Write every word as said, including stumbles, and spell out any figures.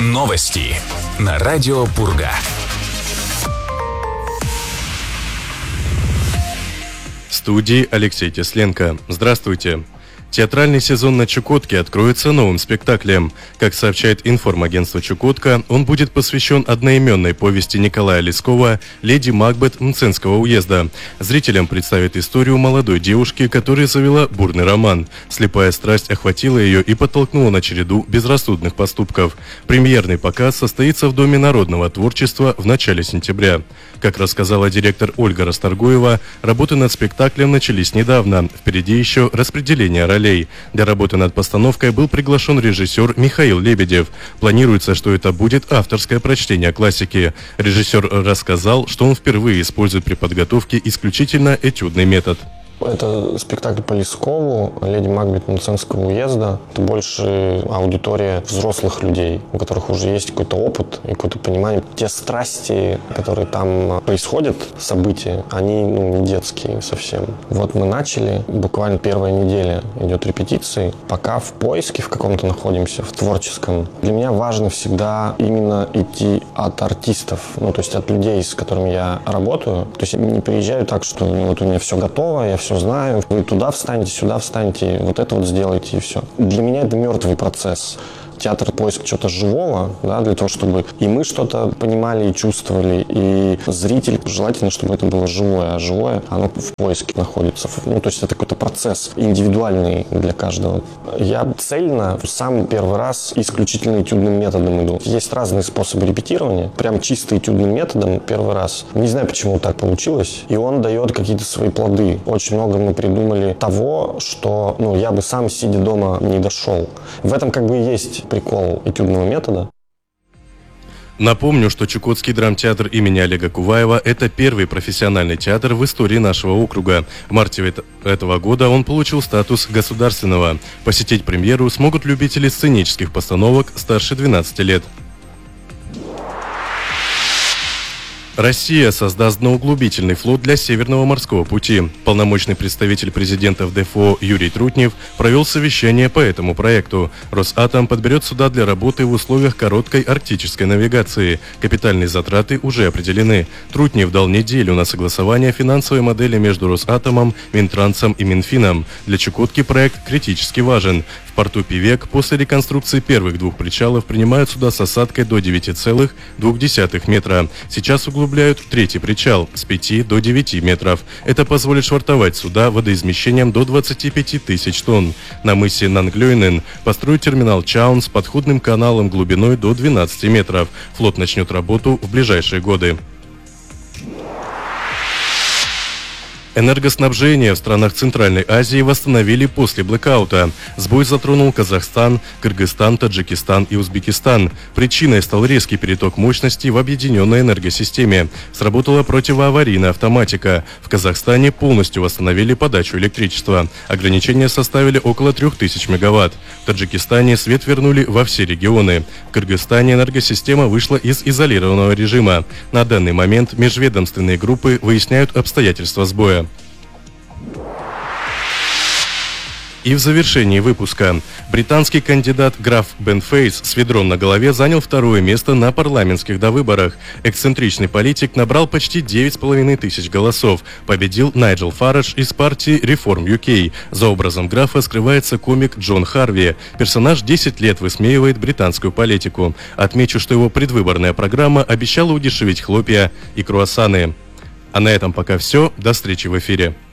Новости на радио Пурга. В студии Алексей Тесленко. Здравствуйте. Театральный сезон на Чукотке откроется новым спектаклем. Как сообщает информагентство «Чукотка», он будет посвящен одноименной повести Николая Лескова «Леди Макбет Мценского уезда». Зрителям представит историю молодой девушки, которая завела бурный роман. Слепая страсть охватила ее и подтолкнула на череду безрассудных поступков. Премьерный показ состоится в Доме народного творчества в начале сентября. Как рассказала директор Ольга Расторгуева, работы над спектаклем начались недавно. Впереди еще распределение ролей. Для работы над постановкой был приглашен режиссер Михаил Лебедев. Планируется, что это будет авторское прочтение классики. Режиссер рассказал, что он впервые использует при подготовке исключительно этюдный метод. Это спектакль по Лескову «Леди Макбет Мценского уезда». Это больше аудитория взрослых людей, у которых уже есть какой-то опыт и какое-то понимание. Те страсти, которые там происходят, события, они ну, не детские совсем. Вот мы начали, буквально первая неделя идет репетиции, пока в поиске в каком-то находимся, в творческом. Для меня важно всегда именно идти от артистов, ну то есть от людей, с которыми я работаю. То есть я не приезжаю так, что ну, вот у меня все готово, я все знаю, вы туда встанете, сюда встанете, вот это вот сделайте и все. Для меня это мертвый процесс. Театр — поиск чего-то живого, да, для того, чтобы и мы что-то понимали и чувствовали, и зритель, желательно, чтобы это было живое, а живое, оно в поиске находится. Ну, то есть это какой-то процесс индивидуальный для каждого. Я цельно сам первый раз исключительно этюдным методом иду. Есть разные способы репетирования, прям чисто этюдным методом первый раз. Не знаю, почему так получилось, и он дает какие-то свои плоды. Очень много мы придумали того, что ну, я бы сам, сидя дома, не дошел. В этом как бы и есть прикол этюдного метода. Напомню, что Чукотский драмтеатр имени Олега Куваева – это первый профессиональный театр в истории нашего округа. В марте этого года он получил статус государственного. Посетить премьеру смогут любители сценических постановок старше двенадцати лет. Россия создаст дноуглубительный флот для Северного морского пути. Полномочный представитель президента в ДФО Юрий Трутнев провел совещание по этому проекту. Росатом подберет суда для работы в условиях короткой арктической навигации. Капитальные затраты уже определены. Трутнев дал неделю на согласование финансовой модели между Росатомом, Минтрансом и Минфином. Для Чукотки проект критически важен. В порту Певек после реконструкции первых двух причалов принимают суда с осадкой до девяти целых двух десятых метра. Сейчас углубляют третий причал с пяти до девяти метров. Это позволит швартовать суда водоизмещением до двадцати пяти тысяч тонн. На мысе Нанглёйнен построят терминал Чаун с подходным каналом глубиной до двенадцати метров. Флот начнет работу в ближайшие годы. Энергоснабжение в странах Центральной Азии восстановили после блэкаута. Сбой затронул Казахстан, Кыргызстан, Таджикистан и Узбекистан. Причиной стал резкий переток мощности в объединенной энергосистеме. Сработала противоаварийная автоматика. В Казахстане полностью восстановили подачу электричества. Ограничения составили около трёх тысяч мегаватт. В Таджикистане свет вернули во все регионы. В Кыргызстане энергосистема вышла из изолированного режима. На данный момент межведомственные группы выясняют обстоятельства сбоя. И в завершении выпуска. Британский кандидат граф Бен Фейс с ведром на голове занял второе место на парламентских довыборах. Эксцентричный политик набрал почти девять с половиной тысяч голосов. Победил Найджел Фарадж из партии Reform ю кей. За образом графа скрывается комик Джон Харви. Персонаж десять лет высмеивает британскую политику. Отмечу, что его предвыборная программа обещала удешевить хлопья и круассаны. А на этом пока все. До встречи в эфире.